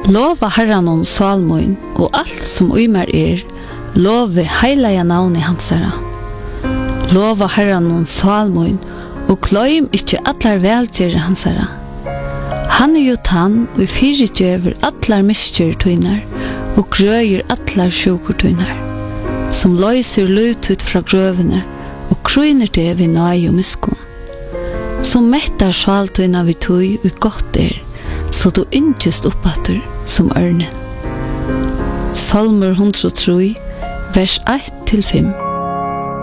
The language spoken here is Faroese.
Lova Herranon salmoin og alt som uimer love heilaja navni hansara. Lova Herranon salmoin og gløym ikkje allar velgjer hansara. Han jo tann og fyrirgjever allar miskjer tøynar og grøyer allar sjukur tøynar, som løyser lutut fra grøvene og krøyner det vi nøy og miskun, som mettar sjaltøyna vi tøy og godt så du ynkjest oppatter som ørnen. Salmer 103, vers 1-5.